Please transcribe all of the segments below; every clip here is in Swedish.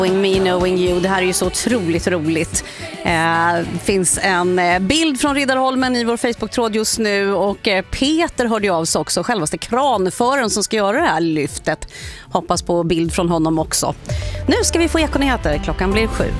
Knowing me, knowing you. Det här är ju så otroligt roligt. Det finns en bild från Riddarholmen i vår Facebook-tråd just nu och Peter hörde ju av sig också, självaste kranföraren som ska göra det här lyftet. Hoppas på bild från honom också. Nu ska vi få Ekonyheter, klockan blir 7.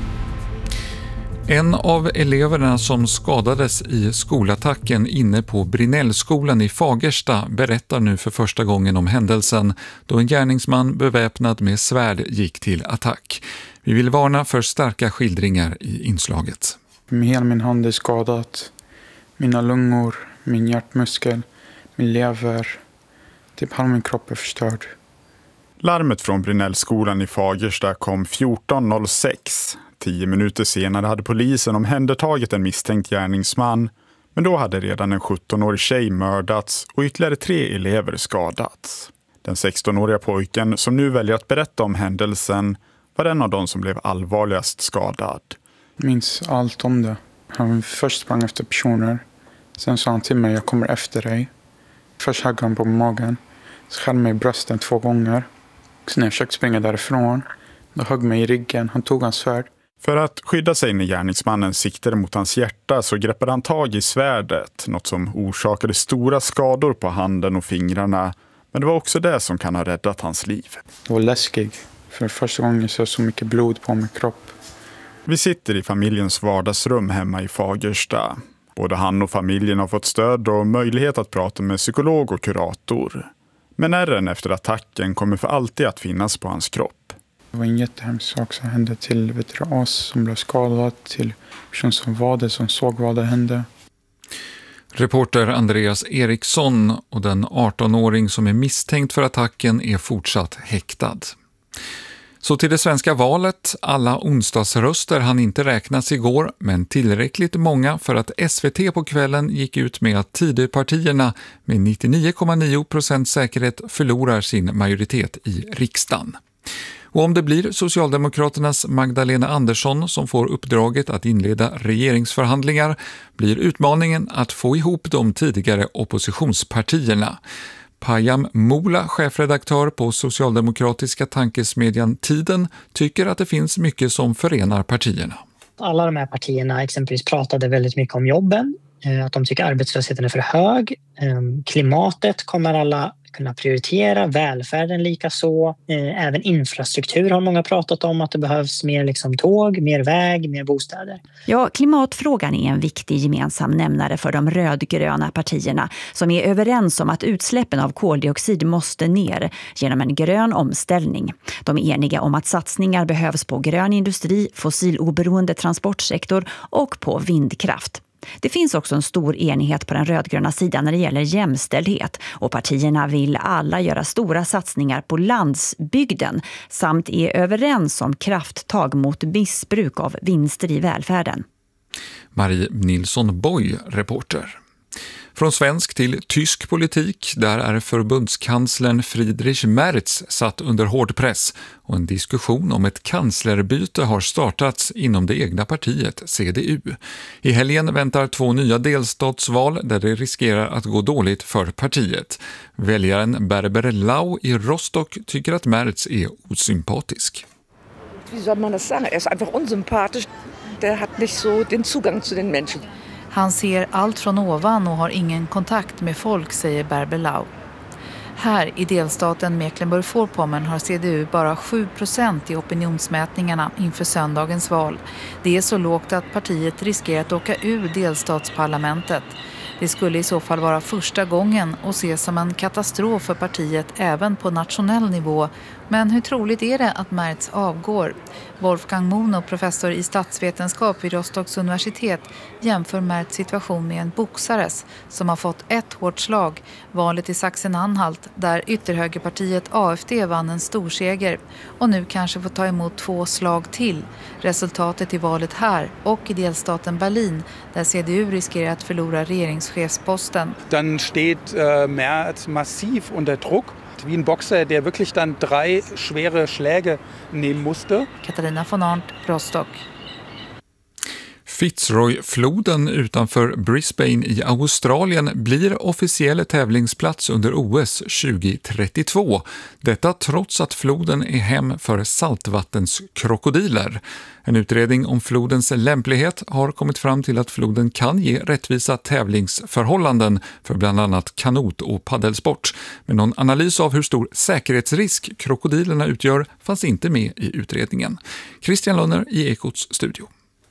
En av eleverna som skadades i skolattacken inne på Brinnellskolan i Fagersta berättar nu för första gången om händelsen då en gärningsman beväpnad med svärd gick till attack. Vi vill varna för starka skildringar i inslaget. Hela min hand är skadat. Mina lungor, min hjärtmuskel, min lever. Typ halva min kropp är förstörd. Larmet från Brinnellskolan i Fagersta kom 14.06. 10 minuter senare hade polisen omhändertagit en misstänkt gärningsman, men då hade redan en 17-årig tjej mördats och ytterligare 3 elever skadats. Den 16-åriga pojken som nu väljer att berätta om händelsen var en av de som blev allvarligast skadad. Jag minns allt om det. Han först sprang efter personer. Sen sa han till mig, jag kommer efter dig. Först högg han på magen. Så skär mig i brösten 2 gånger. Sen när jag försökte springa därifrån, då högg mig i ryggen. Han tog hans svärd. För att skydda sig när gärningsmannen siktade mot hans hjärta så greppade han tag i svärdet, något som orsakade stora skador på handen och fingrarna. Men det var också det som kan ha räddat hans liv. Det var läskigt, för första gången så mycket blod på min kropp. Vi sitter i familjens vardagsrum hemma i Fagersta. Både han och familjen har fått stöd och möjlighet att prata med psykolog och kurator. Men ärren efter attacken kommer för alltid att finnas på hans kropp. Det var en jättehemsk sak som hände till oss som blev skadad, till person som var det, som såg vad det hände. Reporter Andreas Eriksson och den 18-åring som är misstänkt för attacken är fortsatt häktad. Så till det svenska valet. Alla onsdagsröster hann inte räknas igår, men tillräckligt många för att SVT på kvällen gick ut med att Tidöpartierna med 99,9% säkerhet förlorar sin majoritet i riksdagen. Och om det blir Socialdemokraternas Magdalena Andersson som får uppdraget att inleda regeringsförhandlingar blir utmaningen att få ihop de tidigare oppositionspartierna. Payam Mola, chefredaktör på socialdemokratiska tankesmedjan Tiden, tycker att det finns mycket som förenar partierna. Alla de här partierna exempelvis pratade väldigt mycket om jobben, att de tycker arbetslösheten är för hög. Klimatet kommer alla kunna prioritera, välfärden lika så. Även infrastruktur har många pratat om, att det behövs mer tåg, mer väg, mer bostäder. Ja, klimatfrågan är en viktig gemensam nämnare för de rödgröna partierna som är överens om att utsläppen av koldioxid måste ner genom en grön omställning. De är eniga om att satsningar behövs på grön industri, fossiloberoende transportsektor och på vindkraft. Det finns också en stor enighet på den rödgröna sidan när det gäller jämställdhet och partierna vill alla göra stora satsningar på landsbygden samt är överens om krafttag mot missbruk av vinster i välfärden. Marie Nilsson Boy, reporter. Från svensk till tysk politik, där är förbundskanslern Friedrich Merz satt under hård press och en diskussion om ett kanslerbyte har startats inom det egna partiet, CDU. I helgen väntar 2 nya delstatsval där det riskerar att gå dåligt för partiet. Väljaren Berber Lau i Rostock tycker att Merz är osympatisk. Wie soll man das sagen? Er är einfach unsympathisch. Der hat nicht so den Zugang zu den Menschen. Han ser allt från ovan och har ingen kontakt med folk, säger Berber Lau. Här i delstaten Mecklenburg-Vorpommern har CDU bara 7% i opinionsmätningarna inför söndagens val. Det är så lågt att partiet riskerar att åka ur delstatsparlamentet. Det skulle i så fall vara första gången och ses som en katastrof för partiet även på nationell nivå. Men hur troligt är det att Merz avgår? Wolfgang Mono, professor i statsvetenskap vid Rostocks universitet, jämför Merz situation med en boxares som har fått ett hårt slag, valet i Sachsen-Anhalt, där ytterhögerpartiet AfD vann en storseger och nu kanske får ta emot 2 slag till. Resultatet i valet här och i delstaten Berlin, där CDU riskerar att förlora regeringschefsposten. Dann steht Merz massiv unter Druck. Wie ein Boxer, der wirklich dann 3 schwere Schläge nehmen musste. Katarina von Arndt, Rostock. Fitzroy-floden utanför Brisbane i Australien blir officiell tävlingsplats under OS 2032. Detta trots att floden är hem för saltvattenskkrokodiler. En utredning om flodens lämplighet har kommit fram till att floden kan ge rättvisa tävlingsförhållanden för bland annat kanot- och paddelsport. Men någon analys av hur stor säkerhetsrisk krokodilerna utgör fanns inte med i utredningen. Christian Lönner i Ekots studio.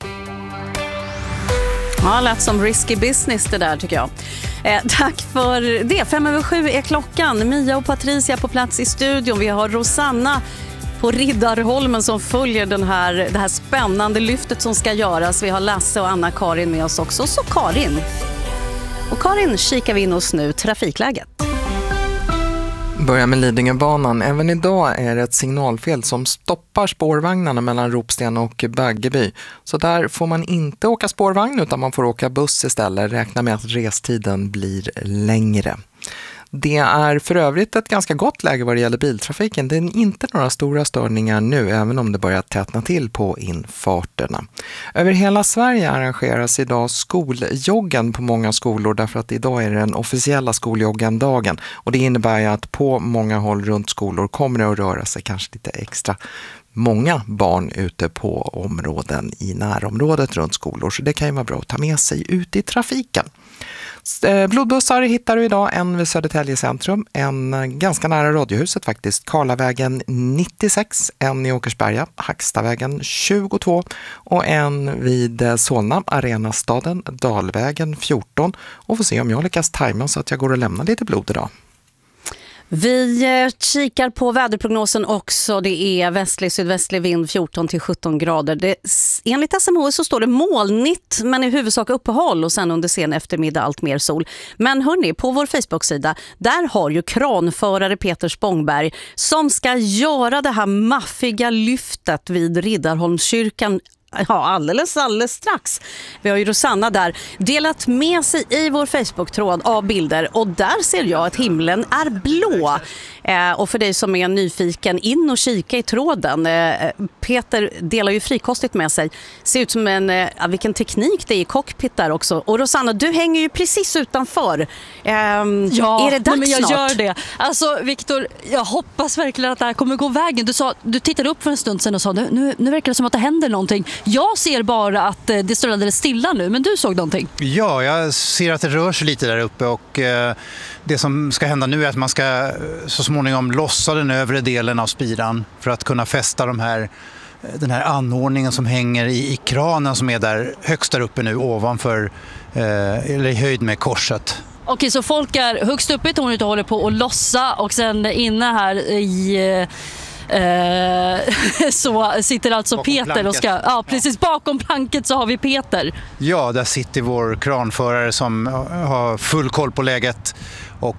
Ja, lät som risky business det där tycker jag. Tack för det. 5:07 är klockan. Mia och Patricia på plats i studion. Vi har Rosanna på Riddarholmen som följer det här spännande lyftet som ska göras. Vi har Lasse och Anna-Karin med oss också. Så Karin. Och Karin kikar vi in oss nu. Trafikläget. Börjar med Lidingöbanan. Även idag är det ett signalfel som stoppar spårvagnarna mellan Ropsten och Baggeby. Så där får man inte åka spårvagn utan man får åka buss istället. Räkna med att restiden blir längre. Det är för övrigt ett ganska gott läge vad det gäller biltrafiken. Det är inte några stora störningar nu, även om det börjar tätna till på infarterna. Över hela Sverige arrangeras idag skoljoggen på många skolor därför att idag är det den officiella skoljoggendagen. Och det innebär ju att på många håll runt skolor kommer det att röra sig kanske lite extra många barn ute på områden i närområdet runt skolor. Så det kan ju vara bra att ta med sig ut i trafiken. Blodbussar hittar du idag, en vid Södertälje centrum, en ganska nära Radiohuset faktiskt, Karlavägen 96, en i Åkersberga, Hackstavägen 22 och en vid Solna, Arenastaden, Dalvägen 14 och får se om jag lyckas tajma så att jag går och lämnar lite blod idag. Vi kikar på väderprognosen också. Det är västlig-sydvästlig vind 14-17 grader. Enligt SMHI så står det molnigt men i huvudsak uppehåll och sen under sen eftermiddag allt mer sol. Men hörni, på vår Facebook-sida där har ju kranförare Peter Spångberg som ska göra det här maffiga lyftet vid Riddarholmskyrkan. Ja, alldeles strax. Vi har ju Rosanna där delat med sig i vår Facebook-tråd av bilder och där ser jag att himlen är blå. Och för dig som är nyfiken, in och kika i tråden. Peter delar ju frikostigt med sig. Ser ut som vilken teknik det är i cockpit där också. Och Rosanna, du hänger ju precis utanför. Ja, är det dags men jag snart? gör det. Alltså Viktor, jag hoppas verkligen att det här kommer gå vägen. Du tittade upp för en stund sedan och sa nu verkar det som att det händer någonting. Jag ser bara att det står alldeles stilla nu, men du såg någonting. Ja, jag ser att det rör sig lite där uppe och det som ska hända nu är att man ska så småningom lossa den övre delen av spiran för att kunna fästa den här anordningen som hänger i kranen som är där högst där uppe nu ovanför eller i höjd med korset. Okej, så folk är högst uppe i tornet och håller på att lossa och sen inne här i... så sitter alltså bakom Peter planket. Och ska... Ja, precis bakom planket så har vi Peter. Ja, där sitter vår kranförare som har full koll på läget och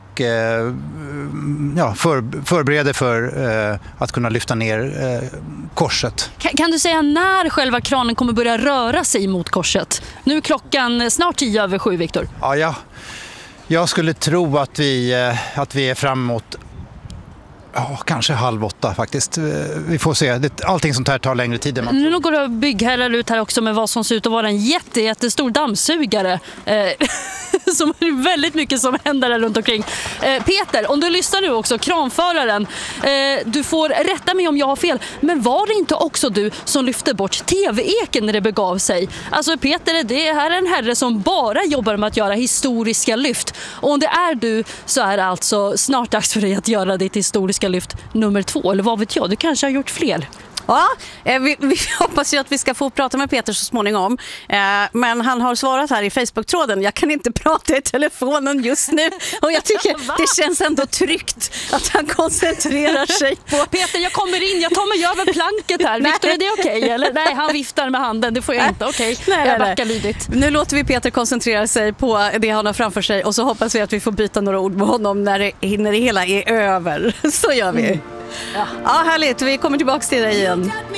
förbereder för att kunna lyfta ner korset. Kan du säga när själva kranen kommer börja röra sig mot korset? Nu är klockan snart 7:10, Viktor. Ja, jag skulle tro att vi är framåt. Ja, kanske 7:30 faktiskt. Vi får se. Allting sånt här tar längre tid än man tror. Nu går det byggherrar ut här också med vad som ser ut att vara en jättestor dammsugare. Som är väldigt mycket som händer där runt omkring. Peter, om du lyssnar nu också, kranföraren. Du får rätta mig om jag har fel. Men var det inte också du som lyfte bort tv-eken när det begav sig? Alltså Peter, det här är en herre som bara jobbar med att göra historiska lyft. Och om det är du så är det alltså snart dags för dig att göra ditt historiska lyft nummer 2, eller vad vet jag, du kanske har gjort fler. Ja, vi hoppas ju att vi ska få prata med Peter så småningom. Men han har svarat här i Facebook-tråden. Jag kan inte prata i telefonen just nu. Och jag tycker det känns ändå tryggt att han koncentrerar sig på... Peter, jag kommer in. Jag tar mig över planket här. Viktor, är det okej? Eller? Nej, han viftar med handen. Det får jag inte. Okej, jag backar lydigt. Nu låter vi Peter koncentrera sig på det han har framför sig. Och så hoppas vi att vi får byta några ord med honom när det hela är över. Så gör vi. Ja, härligt. Vi kommer tillbaka till dig igen.